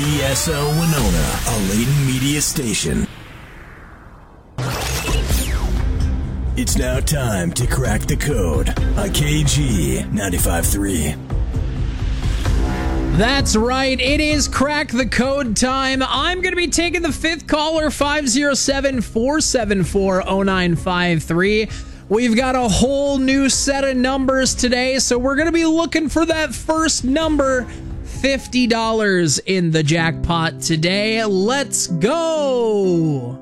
ESO Winona, a Layton Media station. It's now time to crack the code on KG 95.3. That's right. It is Crack the Code time. I'm going to be taking the fifth caller, 507-474-0953. We've got a whole new set of numbers today, so we're going to be looking for that first number. $50 in the jackpot today. Let's go.